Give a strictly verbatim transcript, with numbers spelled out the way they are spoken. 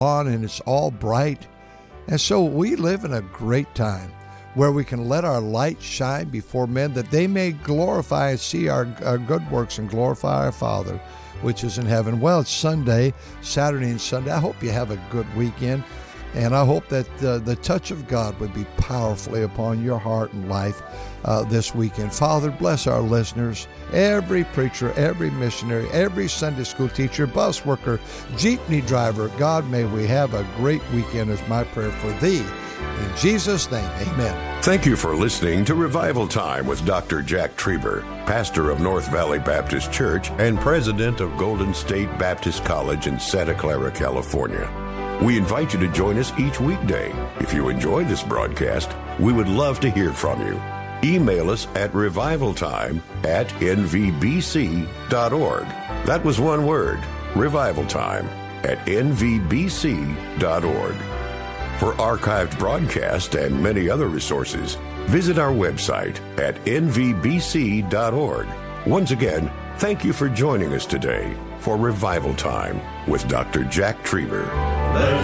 on and it's all bright. And so we live in a great time where we can let our light shine before men, that they may glorify and see our, our good works and glorify our Father which is in heaven. Well, it's Sunday, Saturday and Sunday. I hope you have a good weekend, and I hope that uh, the touch of God would be powerfully upon your heart and life uh, this weekend. Father, bless our listeners, every preacher, every missionary, every Sunday school teacher, bus worker, jeepney driver. God, may we have a great weekend is my prayer for thee. In Jesus' name, amen. Thank you for listening to Revival Time with Doctor Jack Trieber, pastor of North Valley Baptist Church and president of Golden State Baptist College in Santa Clara, California. We invite you to join us each weekday. If you enjoy this broadcast, we would love to hear from you. Email us at revivaltime at n v b c dot org. That was one word, revivaltime at n v b c dot org. For archived broadcasts and many other resources, visit our website at n v b c dot org. Once again, thank you for joining us today for Revival Time with Doctor Jack Trieber.